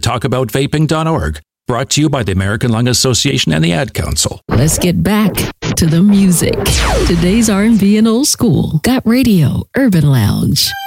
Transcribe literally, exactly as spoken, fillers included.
talk about vaping dot org. Brought to you by the American Lung Association and the Ad Council. Let's get back to the music. Today's R and B and old school. Got Radio Urban Lounge.